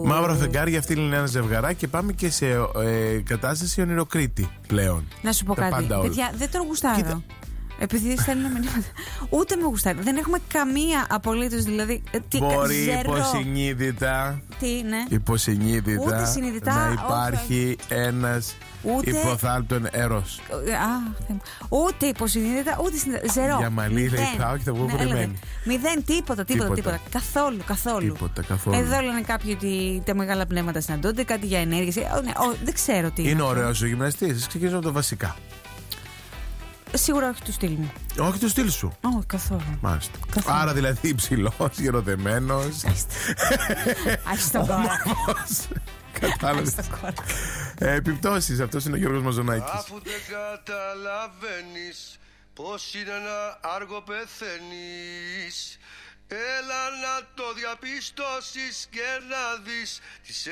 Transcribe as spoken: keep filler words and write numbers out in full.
Μαύρο φεγγάρι, αυτή είναι ένα ζευγαράκι και πάμε και σε ε, κατάσταση ονειροκρίτη πλέον. Να σου πω τα κάτι. Παιδιά, δεν τον γουστάρω. Κοίτα. Επειδή στέλνουν μηνύματα. Ούτε με γουστάρει. Δεν έχουμε καμία απολύτως. Δηλαδή. Τι, μπορεί ζερό. υποσυνείδητα. Τι είναι. Υποσυνείδητα. Ούτε συνειδητά. Να υπάρχει ένας υποθάλπτων ερός. Α, ούτε υποσυνείδητα, ούτε συνειδητά. Ζερό. Για μαλλί λέει πάω και θα βγω κουρεμένη. Μηδέν, τίποτα, τίποτα, τίποτα. Καθόλου, καθόλου. Τίποτα, καθόλου. Εδώ λένε κάποιοι ότι τα μεγάλα πνεύματα συναντώνται, κάτι για ενέργειες. Δεν ξέρω τι είναι. Είναι ωραίος ο γυμναστής. Ξεκινήσω από τα βασικά. Σίγουρα όχι του στυλ μου. Όχι του στυλ σου. Όχι, καθόλου. Μάλιστα. Καθόλου. Άρα δηλαδή υψηλός, γεροδεμένος. Άχι τον κόρα. Κατάλαβες. Επιπτώσεις. Αυτός είναι ο Γιώργος Μαζονάκης. Αφού δεν καταλαβαίνεις πως είναι να άργο πεθαίνεις, έλα να το διαπιστώσεις και να δεις τις